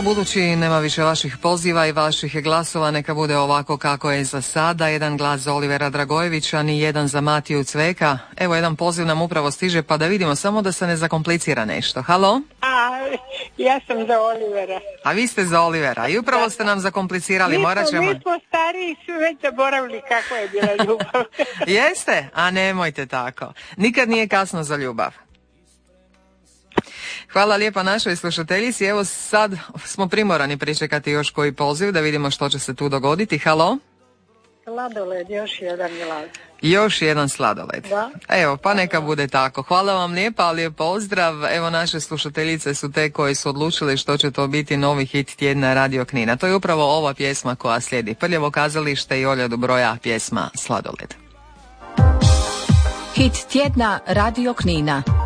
Evo, budući nema više vaših poziva i vaših glasova, neka bude ovako kako je za sada. Jedan glas za Olivera Dragojevića, ni jedan za Matiju Cveka. Evo, jedan poziv nam upravo stiže, pa da vidimo, samo da se ne zakomplicira nešto. Halo? Ja sam za Olivera. A vi ste za Olivera i upravo ste nam zakomplicirali. Mi smo stariji, su već zaboravili kako je bila ljubav. Jeste? A nemojte tako. Nikad nije kasno za ljubav. Hvala lijepa našoj slušateljici. Evo, sad smo primorani pričekati još koji poziv da vidimo što će se tu dogoditi. Halo? Sladoled, još jedan glas. Još jedan sladoled. Da. Evo, pa neka bude tako. Hvala vam lijepa, lijep pozdrav. Evo, naše slušateljice su te koje su odlučile što će to biti novi hit tjedna Radio Knina. To je upravo ova pjesma koja slijedi. Prljevo kazalište i Olja Dobroja, pjesma Sladoled. Hit tjedna Radio Knina.